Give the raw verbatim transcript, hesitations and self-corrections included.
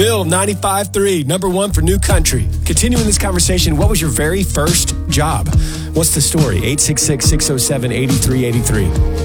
Bill, ninety-five three, number one for New Country. Continuing this conversation, what was your very first job? What's the story? eight six six, six oh seven, eight three eight three.